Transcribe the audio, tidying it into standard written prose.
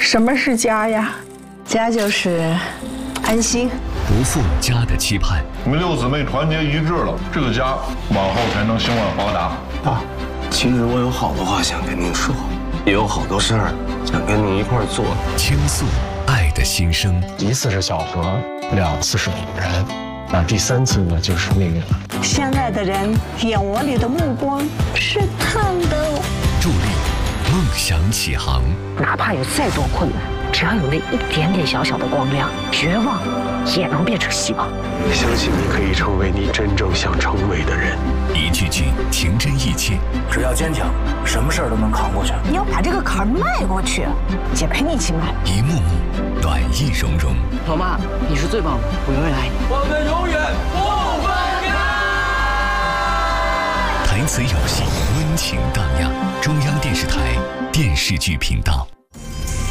什么是家呀？ 家就是安心。 不负家的期盼。 你们六姊妹团结一致了，这个家往后才能兴旺发达。 爸，其实我有好多话想跟您说，也有好多事儿想跟您一块儿做。 倾诉爱的心声。 1次是小河，2次是偶然，那第3次呢就是命运了。 现在的人眼窝里的目光是烫的。 助力梦想起航。 哪怕有再多困难，只要有那一点点小小的光亮，绝望也能变成希望。 相信你可以成为你真正想成为的人。 一句句情真意切， 只要坚强，什么事儿都能扛过去。 你要把这个坎儿迈过去，姐陪你一起迈。 一幕幕暖意融融。 老妈，你是最棒的，我永远爱你。 我们永远不分开。 台词有戏，温情荡漾。中央电视台电视剧频道。